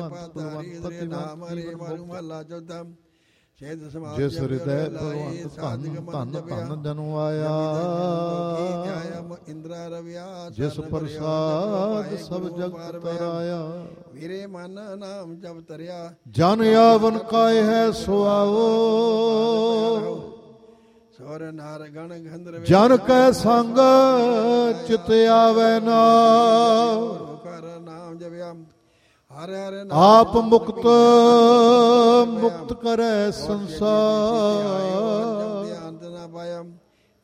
ਨਾਮ ਹਰੇ ਮਾਰੂ ਮਹਲਾ ਚੌਥਾ। ਜਿਸ ਹਿਰਦੈ ਭਗਵੰਤ ਧਨ ਧਨ ਧਨ ਜਨੁ ਆਇਆ। ਇੰਦਰਾ ਰਵਿਆ ਜਿਸ ਪ੍ਰਸਾਦ ਸਭ ਜਗਤ ਤਰਾਇਆ। ਵੀਰੇ ਮਨ ਨਾਮ ਜਪ ਤਰਿਆ। ਜਨ ਆਵਨ ਕਾਇ ਹੈ ਸੁਆਵੋ। ਸੌਰ ਨਾਰ ਗਣ ਗੰਧਰਵ ਜਨ ਕੈ ਸੰਗ ਚਿਤ ਆਵੈ ਨਾ। ਕਰ ਨਾਮ ਜਪਿਆ ਹਰਿ ਹਰਿ ਆਪ ਮੁਕਤ ਮੁਕਤ ਕਰੈ ਸੰਸਾਰ। ਧਿਆਨ ਨਾ ਪਾਇਆ।